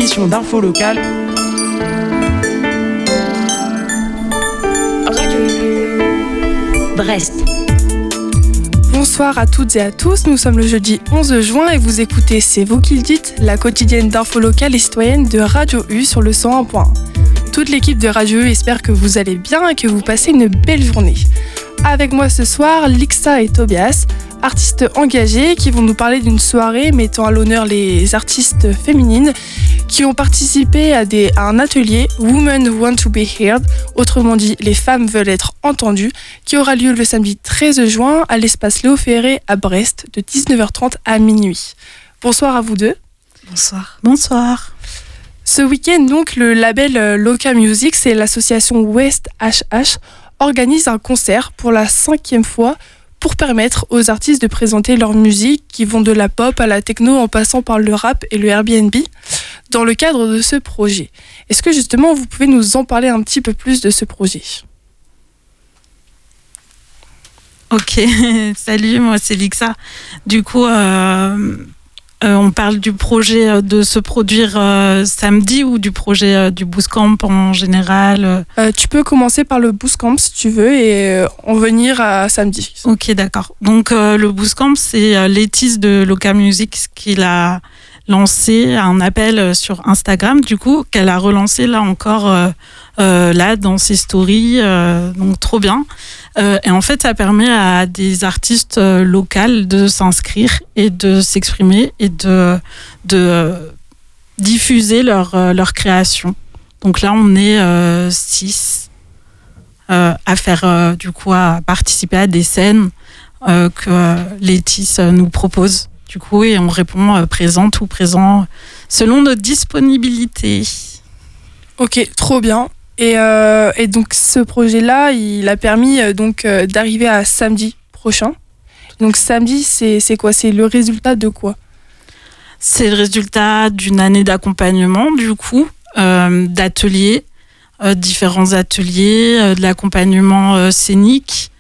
émission d'info locale. Brest. Bonsoir à toutes et à tous, nous sommes le jeudi 11 juin et vous écoutez C'est vous qui le dites, la quotidienne d'info locale et citoyenne de Radio U sur le 101.1. Toute l'équipe de Radio U espère que vous allez bien et que vous passez une belle journée. Avec moi ce soir, Lixa et Tobias, artistes engagés qui vont nous parler d'une soirée mettant à l'honneur les artistes féminines qui ont participé à un atelier Women Want to be Heard, autrement dit les femmes veulent être entendues, qui aura lieu le samedi 13 juin à l'espace Léo Ferré à Brest de 19h30 à minuit. Bonsoir à vous deux. Bonsoir. Bonsoir. Ce week-end, donc, le label Loca Music, c'est l'association West HH, organise un concert pour la 5e fois pour permettre aux artistes de présenter leur musique qui vont de la pop à la techno en passant par le rap et le Airbnb dans le cadre de ce projet. Est-ce que justement vous pouvez nous en parler un petit peu plus de ce projet ? Ok, salut, moi c'est Lixa. Du coup, on parle du projet de se produire samedi ou du projet du Bootcamp en général Tu peux commencer par le Bootcamp si tu veux et en venir à samedi. Ok, d'accord. Donc le Bootcamp, c'est Laetice de Loca Music qui l'a lancé un appel sur Instagram, du coup, qu'elle a relancé là encore là dans ses stories, donc trop bien. Et en fait, ça permet à des artistes locaux de s'inscrire et de s'exprimer et de diffuser leur création. Donc là, on est 6 à faire, du coup, à participer à des scènes que Laetice nous propose. Du coup, et on répond présente ou présent selon notre disponibilité. Ok, trop bien. Et donc ce projet-là, il a permis d'arriver à samedi prochain. Donc samedi, c'est quoi ? C'est le résultat de quoi ? C'est le résultat d'une année d'accompagnement, du coup, d'ateliers, différents ateliers, de l'accompagnement scénique.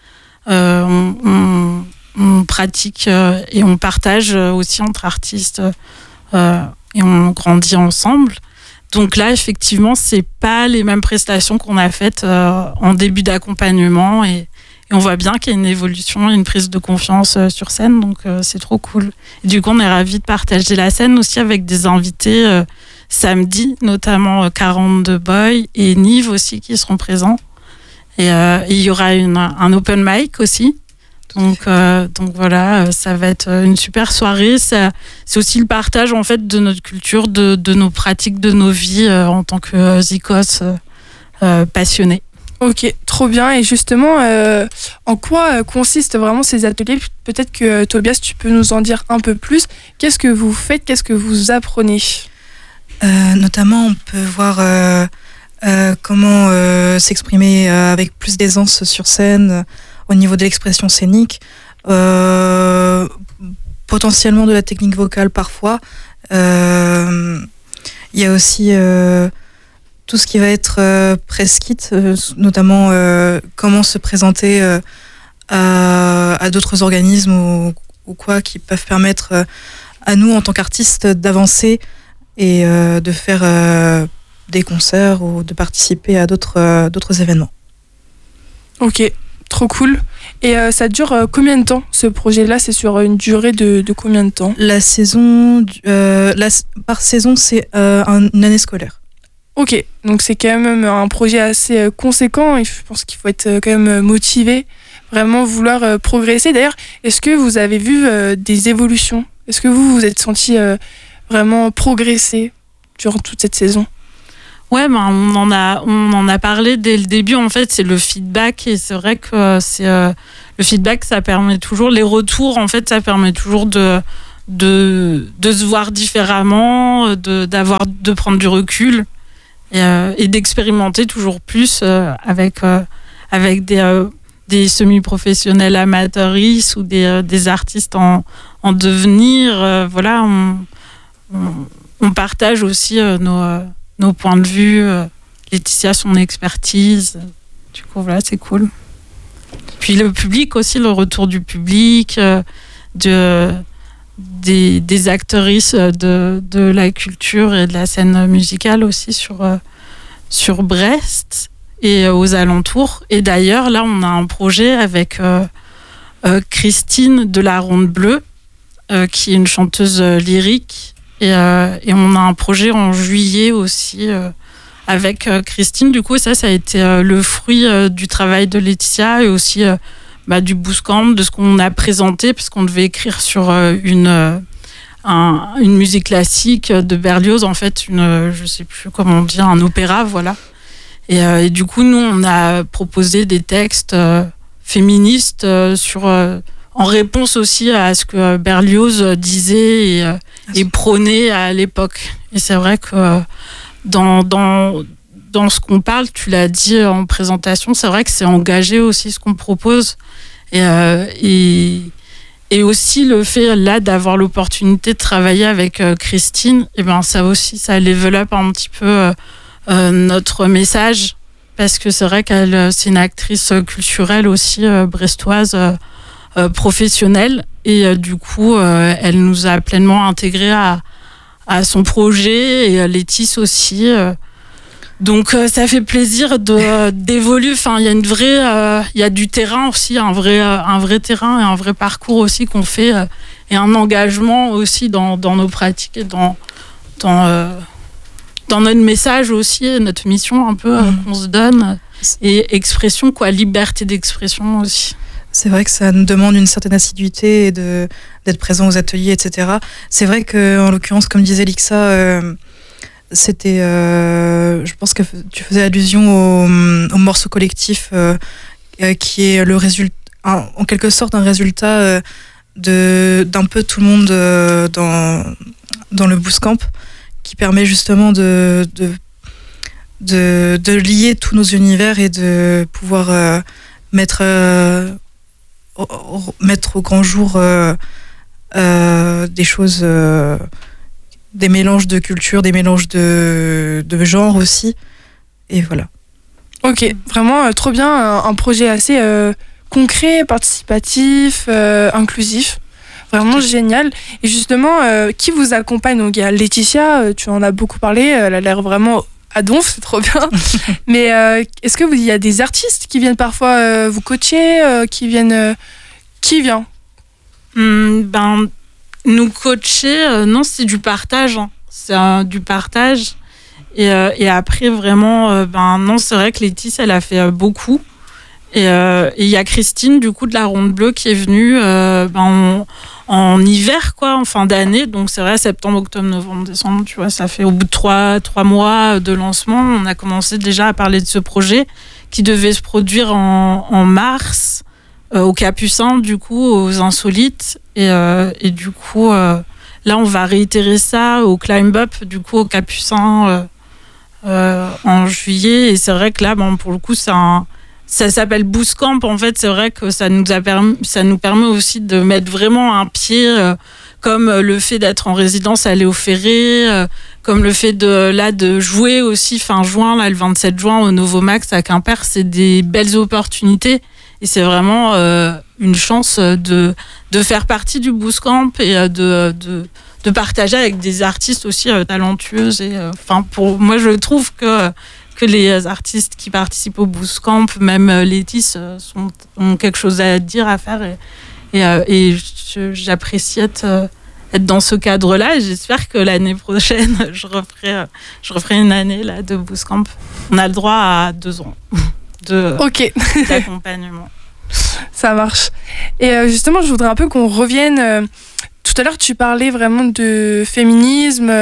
On pratique et on partage aussi entre artistes et on grandit ensemble. Donc là, effectivement, c'est pas les mêmes prestations qu'on a faites en début d'accompagnement et on voit bien qu'il y a une évolution, une prise de confiance sur scène, donc c'est trop cool. Et du coup, on est ravis de partager la scène aussi avec des invités samedi, notamment 42 Boy et Nive aussi qui seront présents. Et il y aura un open mic aussi. Donc voilà, ça va être une super soirée. C'est aussi le partage en fait de notre culture, de nos pratiques, de nos vies en tant que zikos passionnés. Ok, trop bien. Et justement, en quoi consistent vraiment ces ateliers ? Peut-être que Tobias, tu peux nous en dire un peu plus. Qu'est-ce que vous faites ? Qu'est-ce que vous apprenez ? Notamment, on peut voir comment s'exprimer avec plus d'aisance sur scène, au niveau de l'expression scénique, potentiellement de la technique vocale parfois. Il y a aussi tout ce qui va être press kit, notamment comment se présenter à d'autres organismes ou quoi qui peuvent permettre à nous en tant qu'artistes d'avancer et de faire des concerts ou de participer à d'autres événements. Ok. Trop cool. Et ça dure combien de temps, ce projet-là ? C'est sur une durée de combien de temps ? La saison, par saison, c'est une année scolaire. Ok, donc c'est quand même un projet assez conséquent et je pense qu'il faut être quand même motivé, vraiment vouloir progresser. D'ailleurs, est-ce que vous avez vu des évolutions ? Est-ce que vous vous êtes senti vraiment progresser durant toute cette saison ? Ouais, on en a parlé dès le début. En fait, c'est le feedback et c'est vrai que le feedback, ça permet toujours les retours. En fait, ça permet toujours de se voir différemment, de prendre du recul et d'expérimenter toujours plus avec des semi-professionnels amateuristes ou des artistes en devenir. Voilà, on partage aussi nos points de vue, Laetitia son expertise. Du coup, voilà, c'est cool. Puis le public aussi, le retour du public, de des actrices de la culture et de la scène musicale aussi sur Brest et aux alentours. Et d'ailleurs, là, on a un projet avec Christine de la Ronde Bleue, qui est une chanteuse lyrique. Et on a un projet en juillet aussi avec Christine. Du coup, ça a été le fruit du travail de Laetitia et aussi du bootcamp, de ce qu'on a présenté, parce qu'on devait écrire sur une musique classique de Berlioz, en fait, je sais plus comment on dit, un opéra, voilà. Et du coup, nous, on a proposé des textes féministes en réponse aussi à ce que Berlioz disait et prônait à l'époque. Et c'est vrai que dans ce qu'on parle, tu l'as dit en présentation, c'est vrai que c'est engagé aussi ce qu'on propose. Et aussi le fait là d'avoir l'opportunité de travailler avec Christine, et ben ça aussi, ça level up un petit peu notre message, parce que c'est vrai qu'elle c'est une actrice culturelle aussi brestoise professionnelle, et du coup elle nous a pleinement intégrés à son projet, et Létis aussi. Donc ça fait plaisir d'évoluer. Enfin, il y a une vraie, il y a du terrain aussi, un vrai terrain et un vrai parcours aussi qu'on fait, et un engagement aussi dans nos pratiques et dans notre message aussi, et notre mission un peu qu'on se donne, et expression, liberté d'expression aussi. C'est vrai que ça nous demande une certaine assiduité et d'être présent aux ateliers, etc. C'est vrai qu'en l'occurrence, comme disait Lixa, c'était, je pense que tu faisais allusion au morceau collectif qui est le résultat, en quelque sorte un résultat d'un peu tout le monde dans le bootcamp, qui permet justement de lier tous nos univers et de pouvoir mettre au grand jour des choses, des mélanges de culture, des mélanges de genre aussi, et voilà. Ok, vraiment trop bien, un projet assez concret, participatif, inclusif, vraiment génial. Et justement, qui vous accompagne? Donc il y a Laetitia, tu en as beaucoup parlé, elle a l'air vraiment à donf, c'est trop bien. Mais est-ce que il y a des artistes qui viennent parfois vous coacher, qui vient? Nous coacher, non, c'est du partage. C'est du partage. Et après, vraiment, non, c'est vrai que Laetitia, elle a fait beaucoup. Et il y a Christine, du coup, de la Ronde Bleue, qui est venue en hiver, en fin d'année. Donc, c'est vrai, septembre, octobre, novembre, décembre, tu vois, ça fait au bout de 3 mois de lancement, on a commencé déjà à parler de ce projet qui devait se produire en mars, au Capucin, du coup, aux Insolites. Et du coup, là, on va réitérer ça au Climb Up, du coup, au Capucin, en juillet. Et c'est vrai que là, pour le coup, ça s'appelle Bootcamp. En fait, c'est vrai que ça nous permet aussi de mettre vraiment un pied, comme le fait d'être en résidence à Léo Ferré, comme le fait de jouer aussi fin juin, là, le 27 juin au Novomax à Quimper. C'est des belles opportunités. Et c'est vraiment une chance de faire partie du Bootcamp et de partager avec des artistes aussi talentueuses. Et pour moi, je trouve que les artistes qui participent au Bootcamp, même Létis, ont quelque chose à dire, à faire. Et j'apprécie être dans ce cadre-là. Et j'espère que l'année prochaine, je referai une année là, de Bootcamp. On a le droit à 2 ans d'accompagnement. Ça marche. Et justement, je voudrais un peu qu'on revienne. Tout à l'heure, tu parlais vraiment de féminisme,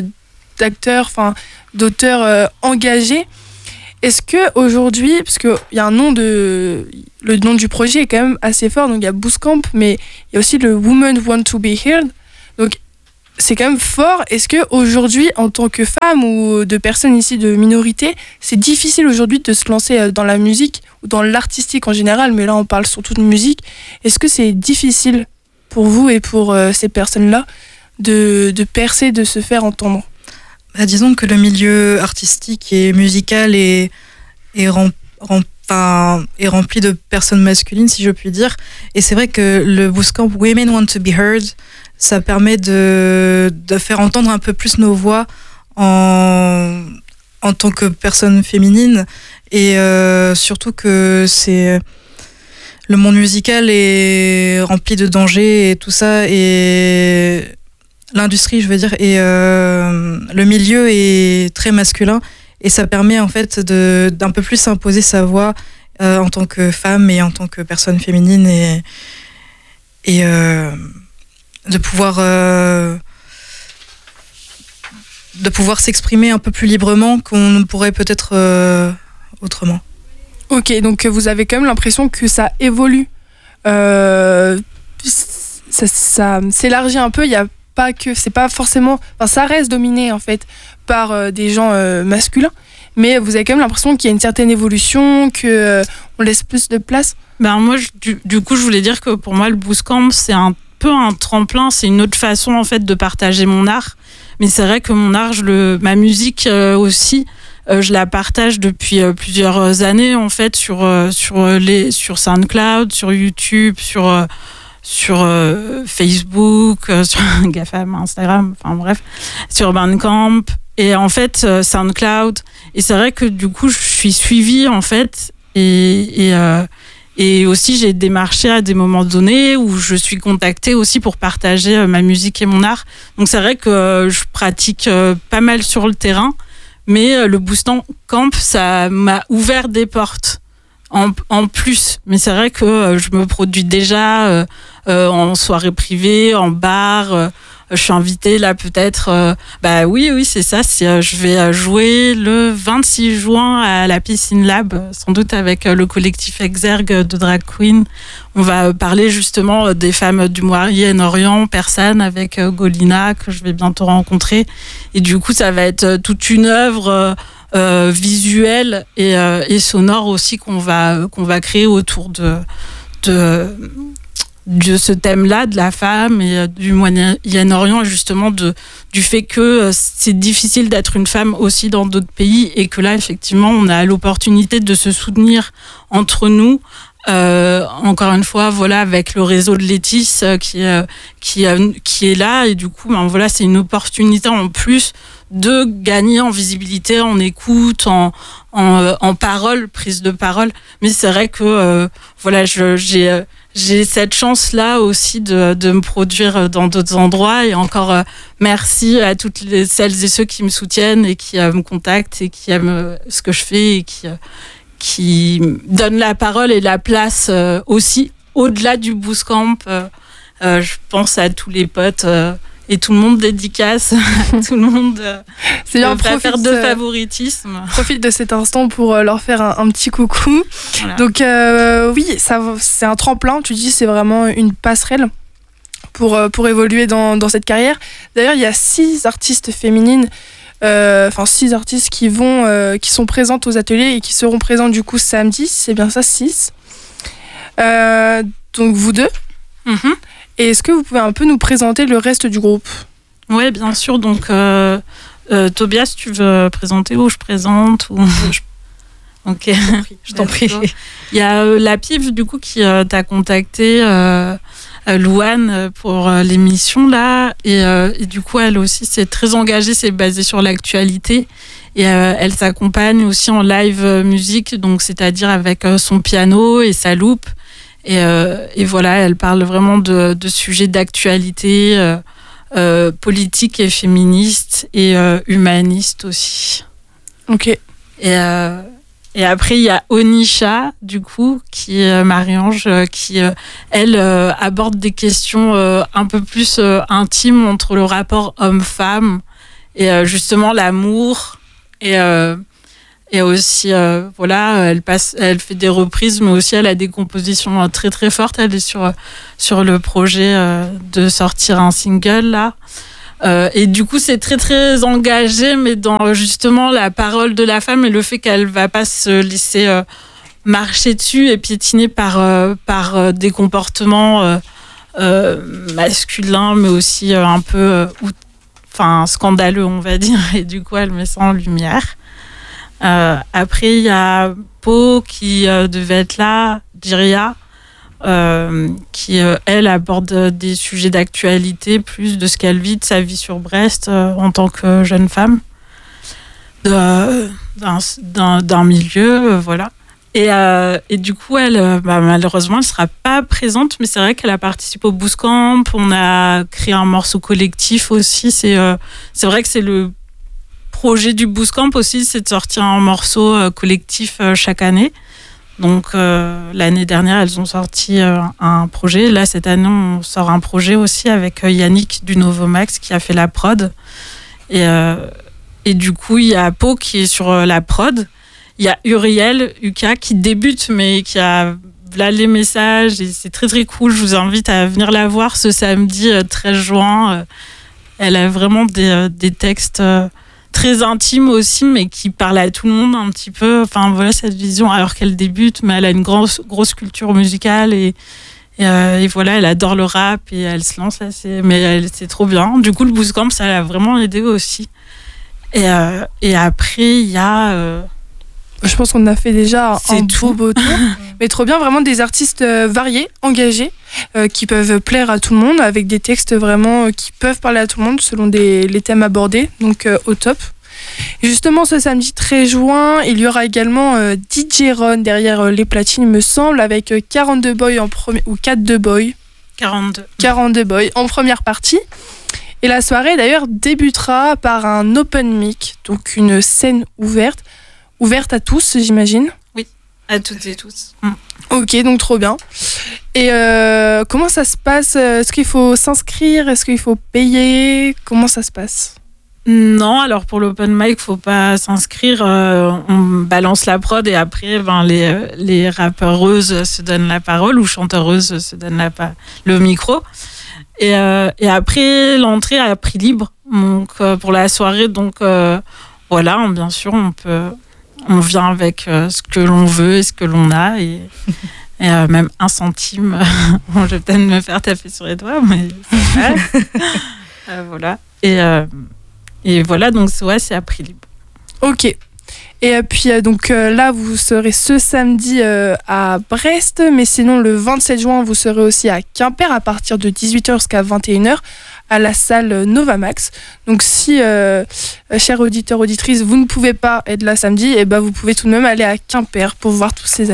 d'auteurs engagés. Est-ce que aujourd'hui, parce qu'il y a le nom du projet est quand même assez fort, donc il y a Bootcamp, mais il y a aussi le Women Want to be Heard. Donc c'est quand même fort. Est-ce que aujourd'hui, en tant que femme ou de personnes ici de minorité, c'est difficile aujourd'hui de se lancer dans la musique ou dans l'artistique en général, mais là on parle surtout de musique. Est-ce que c'est difficile pour vous et pour ces personnes-là de percer, de se faire entendre? Disons que le milieu artistique et musical est rempli de personnes masculines, si je puis dire. Et c'est vrai que le Bootcamp Women Want to be Heard, ça permet de faire entendre un peu plus nos voix en tant que personne féminine, et surtout que le monde musical est rempli de dangers et tout ça, et l'industrie, je veux dire, et le milieu est très masculin, et ça permet en fait d'un peu plus imposer sa voix en tant que femme et en tant que personne féminine, et de pouvoir s'exprimer un peu plus librement qu'on ne pourrait peut-être autrement. Ok, donc vous avez quand même l'impression que ça évolue, ça s'élargit un peu. Il y a pas que, c'est pas forcément, enfin ça reste dominé en fait par des gens masculins, mais vous avez quand même l'impression qu'il y a une certaine évolution, que on laisse plus de place. Ben moi, du coup, je voulais dire que pour moi, le bootcamp, c'est un peu un tremplin, c'est une autre façon en fait de partager mon art. Mais c'est vrai que mon art, ma musique aussi, je la partage depuis plusieurs années en fait sur SoundCloud, sur YouTube, sur Facebook, sur GAFAM, Instagram, enfin bref, sur Bandcamp et en fait SoundCloud. Et c'est vrai que du coup, je suis suivie en fait et aussi, j'ai démarché à des moments donnés où je suis contactée aussi pour partager ma musique et mon art. Donc, c'est vrai que je pratique pas mal sur le terrain, mais le bootcamp, ça m'a ouvert des portes en plus. Mais c'est vrai que je me produis déjà en soirée privée, en bar. Je suis invitée là peut-être. Oui, c'est ça. Je vais jouer le 26 juin à la Piscine Lab, sans doute avec le collectif Exergue de Drag Queen. On va parler justement des femmes du Moyen-Orient, persanes, avec Golina, que je vais bientôt rencontrer. Et du coup, ça va être toute une œuvre visuelle et sonore aussi qu'on va créer autour de ce thème-là, de la femme et du Moyen-Orient, justement du fait que c'est difficile d'être une femme aussi dans d'autres pays, et que là, effectivement, on a l'opportunité de se soutenir entre nous. Encore une fois, voilà, avec le réseau de Létis qui est là, et du coup, voilà, c'est une opportunité en plus de gagner en visibilité, en écoute, en parole, prise de parole. Mais c'est vrai que voilà, j'ai cette chance-là aussi de me produire dans d'autres endroits, et encore merci à toutes celles et ceux qui me soutiennent et qui me contactent et qui aiment ce que je fais et qui donnent la parole et la place aussi au-delà du bootcamp. Je pense à tous les potes et tout le monde dédicace, tout le monde c'est bien, faire de favoritisme. Profite de cet instant pour leur faire un petit coucou. Voilà. Donc oui, c'est un tremplin, tu dis, c'est vraiment une passerelle pour évoluer dans cette carrière. D'ailleurs, il y a 6 artistes féminines, 6 artistes qui sont présentes aux ateliers et qui seront présentes du coup samedi, c'est bien ça, 6. Donc vous deux. Mm-hmm. Et est-ce que vous pouvez un peu nous présenter le reste du groupe ? Oui, bien sûr. Donc, Tobias, tu veux présenter ou je présente ou... Ok. Je t'en prie. Il y a la PIV, du coup, qui t'a contacté, Louane, pour l'émission, là. Et du coup, elle aussi, c'est très engagée, c'est basé sur l'actualité. Et elle s'accompagne aussi en live musique, donc c'est-à-dire avec son piano et sa loupe. Et voilà, elle parle vraiment de sujets d'actualité politique et féministe et humaniste aussi. Ok. Et après, il y a Onisha, du coup, qui est Marie-Ange, qui, elle, aborde des questions un peu plus intimes entre le rapport homme-femme et justement l'amour. Et aussi, voilà, elle fait des reprises, mais aussi elle a des compositions très très fortes. Elle est sur le projet de sortir un single là. Et du coup, c'est très très engagé, mais dans justement la parole de la femme et le fait qu'elle va pas se laisser marcher dessus et piétiner par des comportements masculins, mais aussi un peu scandaleux, on va dire. Et du coup, elle met ça en lumière. Après, il y a Po qui devait être là, Jiria, qui, elle, aborde des sujets d'actualité, plus de ce qu'elle vit, de sa vie sur Brest en tant que jeune femme d'un milieu, voilà. Et du coup, elle, malheureusement, elle ne sera pas présente, mais c'est vrai qu'elle a participé au Bootcamp. On a créé un morceau collectif aussi. C'est vrai que c'est le projet du Bootcamp aussi, c'est de sortir un morceau collectif chaque année. Donc, l'année dernière, elles ont sorti un projet. Là, cette année, on sort un projet aussi avec Yannick du Novomax qui a fait la prod. Et du coup, il y a Pau qui est sur la prod. Il y a Uriel, Uka, qui débute, mais qui a là les messages. Et c'est très, très cool. Je vous invite à venir la voir ce samedi 13 juin. Elle a vraiment des textes très intimes aussi, mais qui parlent à tout le monde un petit peu. Enfin, voilà cette vision, alors qu'elle débute, mais elle a une grosse culture musicale. Et voilà, elle adore le rap et elle se lance là. C'est trop bien. Du coup, le Bootcamp, ça l'a vraiment aidé aussi. Et après, il y a... Je pense qu'on a fait déjà un beau tour. Mais trop bien, vraiment des artistes variés, engagés, qui peuvent plaire à tout le monde, avec des textes vraiment qui peuvent parler à tout le monde selon les thèmes abordés, donc au top. Et justement, ce samedi 13 juin, il y aura également DJ Ron derrière les platines, il me semble, avec 42 Boys en premier, ou 42 Boys. 42 Boys en première partie. Et la soirée, d'ailleurs, débutera par un open mic, donc une scène ouverte à tous, j'imagine. Oui, à toutes et tous. Ok, donc trop bien. Et comment ça se passe ? Est-ce qu'il faut s'inscrire ? Est-ce qu'il faut payer ? Comment ça se passe ? Non, alors pour l'open mic, faut pas s'inscrire. On balance la prod et après, les rappeureuses se donnent la parole ou chanteureuses se donnent le micro. Et après, l'entrée à prix libre. Donc pour la soirée, donc voilà, bien sûr, on vient avec ce que l'on veut et ce que l'on a et même 1 centime. Bon, je vais peut-être me faire taper sur les doigts, mais ça passe. Voilà. Et voilà, donc c'est à prix libre. Ok. Et puis donc là, vous serez ce samedi à Brest, mais sinon le 27 juin, vous serez aussi à Quimper à partir de 18h jusqu'à 21h à la salle Novamax. Donc si, chers auditeurs, auditrices, vous ne pouvez pas être là samedi, et ben vous pouvez tout de même aller à Quimper pour voir toutes ces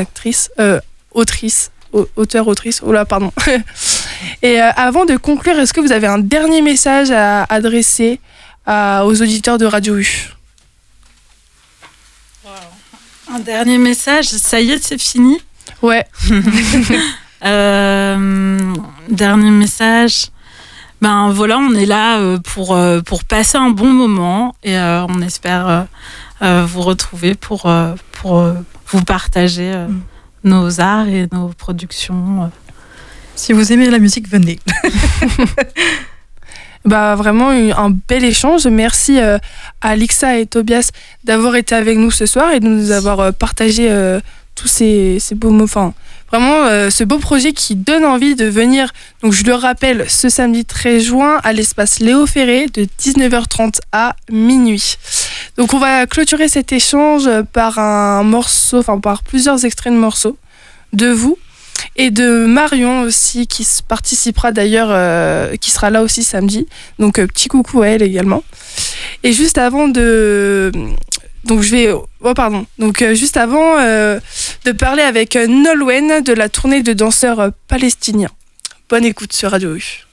auteurs, autrices. Oh là, pardon. Et avant de conclure, est-ce que vous avez un dernier message à adresser aux auditeurs de Radio U ? Un dernier message, ça y est, c'est fini ? Ouais. Dernier message. Ben voilà, on est là pour passer un bon moment et on espère vous retrouver pour vous partager nos arts et nos productions. Si vous aimez la musique, venez. Vraiment un bel échange. Merci à Alixa et Tobias d'avoir été avec nous ce soir et de nous avoir partagé tous ces beaux mots. Enfin, vraiment ce beau projet qui donne envie de venir. Donc je le rappelle, ce samedi 13 juin à l'espace Léo Ferré de 19h30 à minuit. Donc on va clôturer cet échange par par plusieurs extraits de morceaux de vous. Et de Marion aussi, qui participera d'ailleurs, qui sera là aussi samedi. Donc petit coucou à elle également. Et juste avant de parler avec Nolwenn de la tournée de danseurs palestiniens. Bonne écoute sur Radio U.